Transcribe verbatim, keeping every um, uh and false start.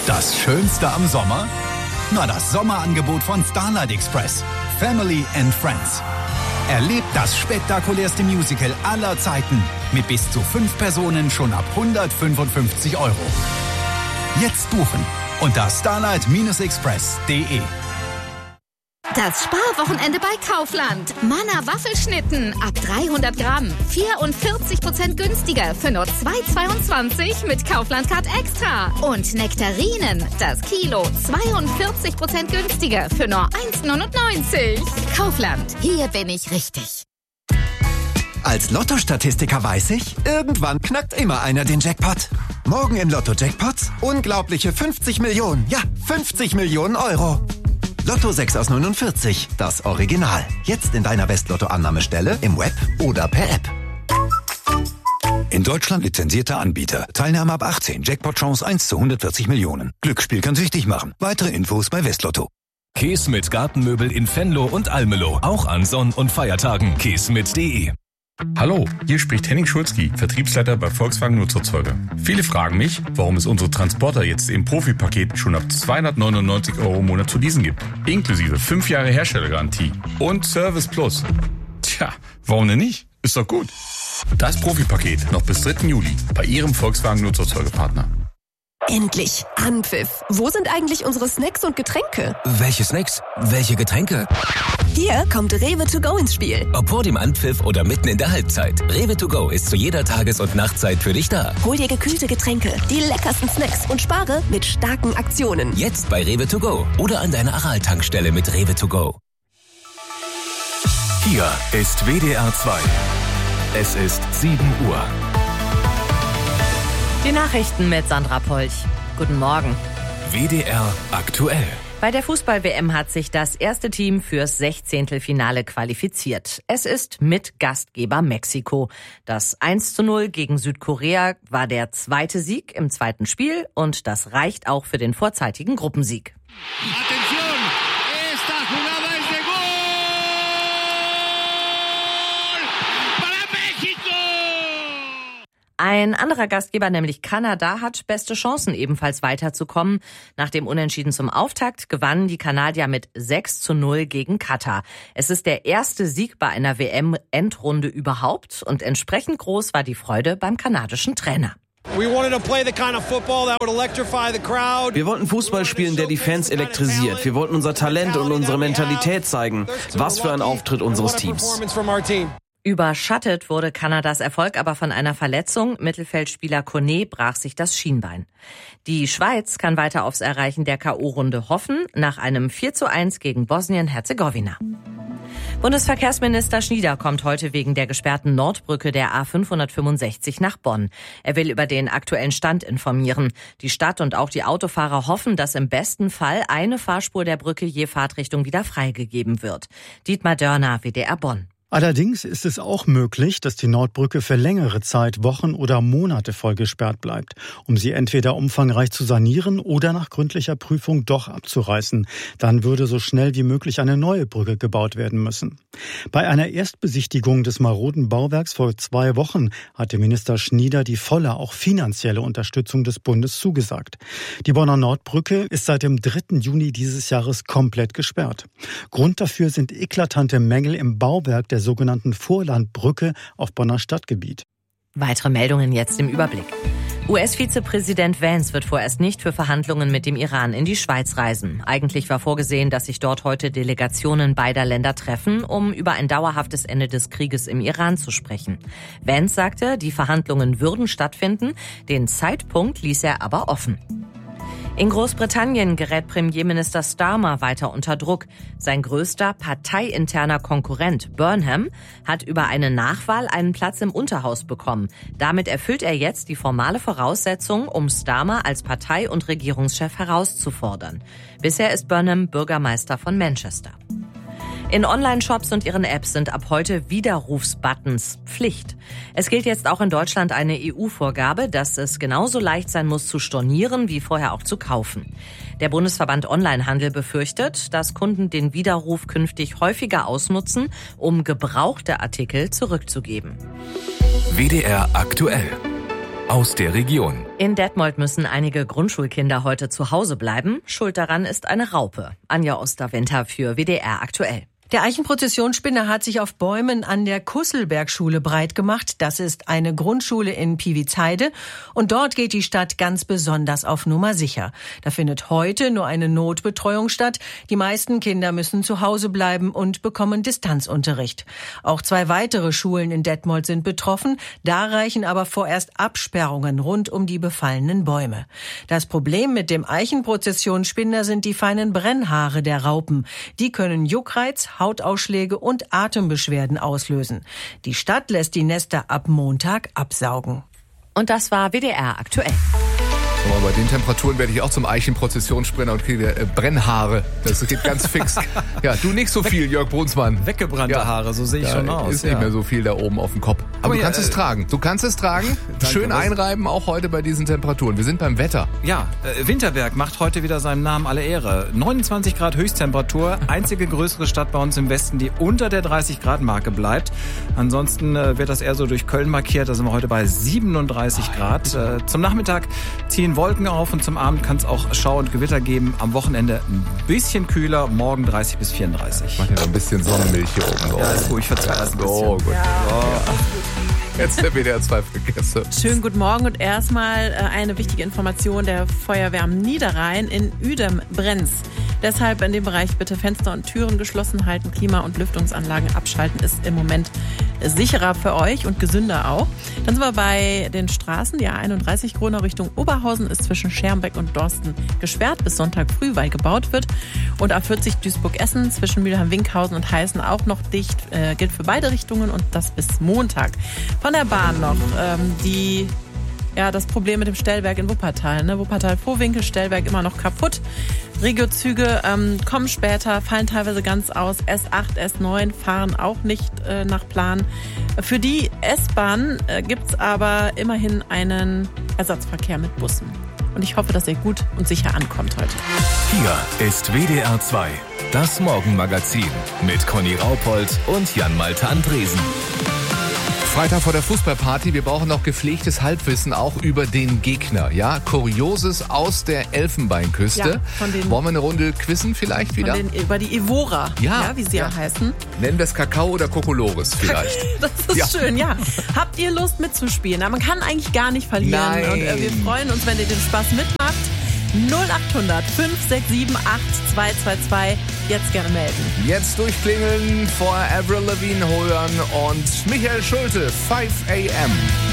Das Schönste am Sommer? Na, das Sommerangebot von Starlight Express. Family and Friends. Erlebt das spektakulärste Musical aller Zeiten mit bis zu fünf Personen schon ab hundertfünfundfünfzig Euro. Jetzt buchen unter starlight express punkt de. Das Sparwochenende bei Kaufland. Manna Waffelschnitten ab dreihundert Gramm. vierundvierzig Prozent günstiger für nur zwei Euro zweiundzwanzig mit Kaufland Card Extra. Und Nektarinen, das Kilo, zweiundvierzig Prozent günstiger für nur eins Euro neunundneunzig. Kaufland, hier bin ich richtig. Als Lotto-Statistiker weiß ich, irgendwann knackt immer einer den Jackpot. Morgen im Lotto-Jackpot unglaubliche fünfzig Millionen, ja, fünfzig Millionen Euro. Lotto sechs aus neunundvierzig, das Original. Jetzt in deiner West-Lotto-Annahmestelle, im Web oder per App. In Deutschland lizenzierter Anbieter. Teilnahme ab achtzehn. Jackpot-Chance eins zu hundertvierzig Millionen. Glücksspiel kann süchtig machen. Weitere Infos bei Westlotto. Käs mit Gartenmöbel in Venlo und Almelo. Auch an Sonn- und Feiertagen. käs mit punkt de. Hallo, hier spricht Henning Schulzki, Vertriebsleiter bei Volkswagen Nutzerzeuger. Viele fragen mich, warum es unsere Transporter jetzt im Profipaket schon ab zweihundertneunundneunzig Euro im Monat zu leasen gibt. Inklusive fünf Jahre Herstellergarantie und Service Plus. Tja, warum denn nicht? Ist doch gut. Das Profipaket noch bis dritten Juli bei Ihrem Volkswagen Nutzerzeugerpartner. Endlich Anpfiff. Wo sind eigentlich unsere Snacks und Getränke? Welche Snacks? Welche Getränke? Hier kommt Rewe to go ins Spiel. Ob vor dem Anpfiff oder mitten in der Halbzeit. Rewe to go ist zu jeder Tages- und Nachtzeit für dich da. Hol dir gekühlte Getränke, die leckersten Snacks und spare mit starken Aktionen. Jetzt bei Rewe to go oder an deiner Aral-Tankstelle mit Rewe to go. Hier ist W D R zwei. Es ist sieben Uhr. Die Nachrichten mit Sandra Polch. Guten Morgen. W D R aktuell. Bei der Fußball-W M hat sich das erste Team fürs Sechzehntelfinale qualifiziert. Es ist mit Gastgeber Mexiko. Das eins zu null gegen Südkorea war der zweite Sieg im zweiten Spiel und das reicht auch für den vorzeitigen Gruppensieg. Atención, esta jugada es de gol para México. Ein anderer Gastgeber, nämlich Kanada, hat beste Chancen, ebenfalls weiterzukommen. Nach dem Unentschieden zum Auftakt gewannen die Kanadier mit sechs zu null gegen Katar. Es ist der erste Sieg bei einer W M-Endrunde überhaupt und entsprechend groß war die Freude beim kanadischen Trainer. Wir wollten Fußball spielen, der die Fans elektrisiert. Wir wollten unser Talent und unsere Mentalität zeigen. Was für ein Auftritt unseres Teams. Überschattet wurde Kanadas Erfolg aber von einer Verletzung. Mittelfeldspieler Kone brach sich das Schienbein. Die Schweiz kann weiter aufs Erreichen der K O-Runde hoffen, nach einem vier zu eins gegen Bosnien-Herzegowina. Bundesverkehrsminister Schnieder kommt heute wegen der gesperrten Nordbrücke der A fünfhundertfünfundsechzig nach Bonn. Er will über den aktuellen Stand informieren. Die Stadt und auch die Autofahrer hoffen, dass im besten Fall eine Fahrspur der Brücke je Fahrtrichtung wieder freigegeben wird. Dietmar Dörner, W D R Bonn. Allerdings ist es auch möglich, dass die Nordbrücke für längere Zeit, Wochen oder Monate voll gesperrt bleibt, um sie entweder umfangreich zu sanieren oder nach gründlicher Prüfung doch abzureißen. Dann würde so schnell wie möglich eine neue Brücke gebaut werden müssen. Bei einer Erstbesichtigung des maroden Bauwerks vor zwei Wochen hatte Minister Schnieder die volle, auch finanzielle Unterstützung des Bundes zugesagt. Die Bonner Nordbrücke ist seit dem dritten Juni dieses Jahres komplett gesperrt. Grund dafür sind eklatante Mängel im Bauwerk der sogenannten Vorlandbrücke auf Bonner Stadtgebiet. Weitere Meldungen jetzt im Überblick. U S-Vizepräsident Vance wird vorerst nicht für Verhandlungen mit dem Iran in die Schweiz reisen. Eigentlich war vorgesehen, dass sich dort heute Delegationen beider Länder treffen, um über ein dauerhaftes Ende des Krieges im Iran zu sprechen. Vance sagte, die Verhandlungen würden stattfinden, den Zeitpunkt ließ er aber offen. In Großbritannien gerät Premierminister Starmer weiter unter Druck. Sein größter parteiinterner Konkurrent Burnham hat über eine Nachwahl einen Platz im Unterhaus bekommen. Damit erfüllt er jetzt die formale Voraussetzung, um Starmer als Partei- und Regierungschef herauszufordern. Bisher ist Burnham Bürgermeister von Manchester. In Online-Shops und ihren Apps sind ab heute Widerrufsbuttons Pflicht. Es gilt jetzt auch in Deutschland eine E U-Vorgabe, dass es genauso leicht sein muss zu stornieren wie vorher auch zu kaufen. Der Bundesverband Onlinehandel befürchtet, dass Kunden den Widerruf künftig häufiger ausnutzen, um gebrauchte Artikel zurückzugeben. W D R aktuell. aus der Region. In Detmold müssen einige Grundschulkinder heute zu Hause bleiben. Schuld daran ist eine Raupe. Anja Osterwinter für W D R aktuell. Der Eichenprozessionsspinner hat sich auf Bäumen an der Kusselbergschule breit gemacht. Das ist eine Grundschule in Piewizheide. Und dort geht die Stadt ganz besonders auf Nummer sicher. Da findet heute nur eine Notbetreuung statt. Die meisten Kinder müssen zu Hause bleiben und bekommen Distanzunterricht. Auch zwei weitere Schulen in Detmold sind betroffen. Da reichen aber vorerst Absperrungen rund um die befallenen Bäume. Das Problem mit dem Eichenprozessionsspinner sind die feinen Brennhaare der Raupen. Die können Juckreiz, Hautausschläge und Atembeschwerden auslösen. Die Stadt lässt die Nester ab Montag absaugen. Und das war W D R aktuell. Aber bei den Temperaturen werde ich auch zum Eichenprozessionssprinter und kriege äh, Brennhaare. Das geht ganz fix. Ja, du nicht so viel, Jörg Brunsmann. Weggebrannte ja. Haare, so sehe ich da schon aus. Ist ja. nicht mehr so viel da oben auf dem Kopf. Aber, Aber du ja, kannst äh, es tragen. Du kannst es tragen. Schön was? Einreiben, auch heute bei diesen Temperaturen. Wir sind beim Wetter. Ja, äh, Winterberg macht heute wieder seinem Namen alle Ehre. neunundzwanzig Grad Höchsttemperatur. Einzige größere Stadt bei uns im Westen, die unter der dreißig Grad Marke bleibt. Ansonsten äh, wird das eher so durch Köln markiert. Da sind wir heute bei siebenunddreißig Grad. Äh, zum Nachmittag ziehen Wolken auf und zum Abend kann es auch Schau und Gewitter geben. Am Wochenende ein bisschen kühler, morgen dreißig bis vierunddreißig. Mach ja noch ein bisschen Sonnenmilch hier oben drauf. Ja, ist ruhig, verzeiht das ein bisschen. Oh, gut. Ja. Oh. Jetzt der W D R zwei Vergesse. Schönen guten Morgen und erstmal eine wichtige Information der Feuerwehr am Niederrhein. In Uedem brennt's. Deshalb in dem Bereich bitte Fenster und Türen geschlossen halten, Klima- und Lüftungsanlagen abschalten, ist im Moment sicherer für euch und gesünder auch. Dann sind wir bei den Straßen. Die A einunddreißig Gronau Richtung Oberhausen ist zwischen Schermbeck und Dorsten gesperrt bis Sonntag früh, weil gebaut wird. Und A vierzig Duisburg-Essen zwischen Mülheim-Winkhausen und Heißen auch noch dicht. Äh, gilt für beide Richtungen und das bis Montag. Von der Bahn noch ähm, die... Ja, das Problem mit dem Stellwerk in Wuppertal. Ne? Wuppertal-Vohwinkel, Stellwerk immer noch kaputt. Regiozüge ähm, kommen später, fallen teilweise ganz aus. S acht, S neun fahren auch nicht äh, nach Plan. Für die S-Bahn äh, gibt's aber immerhin einen Ersatzverkehr mit Bussen. Und ich hoffe, dass ihr gut und sicher ankommt heute. Hier ist W D R zwei, das Morgenmagazin mit Conny Raupold und Jan-Malte Andresen. Freitag vor der Fußballparty, wir brauchen noch gepflegtes Halbwissen auch über den Gegner. Ja, Kurioses aus der Elfenbeinküste. Ja, von den, wollen wir eine Runde quizzen vielleicht wieder? Von den, über die Evora, ja, ja, wie sie ja. ja heißen. Nennen wir es Kakao oder Kokolores vielleicht. Das ist ja. schön, ja. Habt ihr Lust mitzuspielen? Aber man kann eigentlich gar nicht verlieren. Nein. Und äh, wir freuen uns, wenn ihr den Spaß mitmacht. null acht hundert fünf sechs sieben acht zwei zwei zwei. Jetzt gerne melden. Jetzt durchklingeln, vor Avril Lavigne hören und Michael Schulte, five a m